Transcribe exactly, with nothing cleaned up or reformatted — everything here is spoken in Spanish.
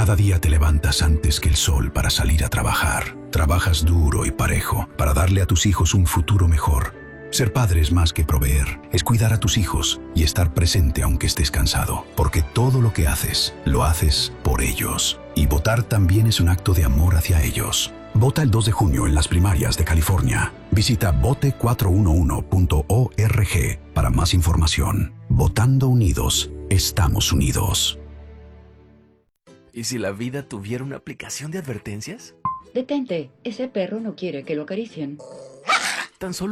Cada día te levantas antes que el sol para salir a trabajar. Trabajas duro y parejo para darle a tus hijos un futuro mejor. Ser padre es más que proveer, es cuidar a tus hijos y estar presente aunque estés cansado, porque todo lo que haces, lo haces por ellos. Y votar también es un acto de amor hacia ellos. Vota el dos de junio en las primarias de California. Visita vote cuatro uno uno punto org para más información. Votando unidos, estamos unidos. ¿Y si la vida tuviera una aplicación de advertencias? Detente, ese perro no quiere que lo acaricien. Tan solo